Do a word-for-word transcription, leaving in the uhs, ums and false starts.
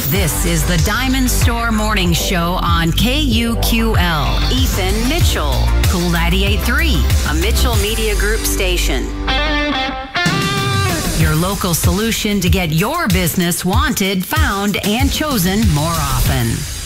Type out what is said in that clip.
This is the Diamond Store Morning Show on K U Q L. Ethan Mitchell, Cool ninety-eight point three, a Mitchell Media Group station. Your local solution to get your business wanted, found, and chosen more often.